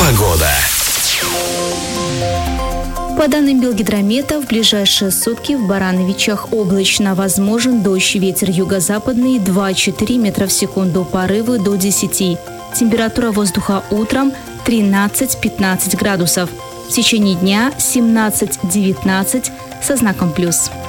Погода. По данным Белгидромета, в ближайшие сутки в Барановичах облачно, возможен дождь, ветер юго-западный 2-4 метра в секунду, порывы до 10. Температура воздуха утром 13-15 градусов. В течение дня 17-19 со знаком плюс.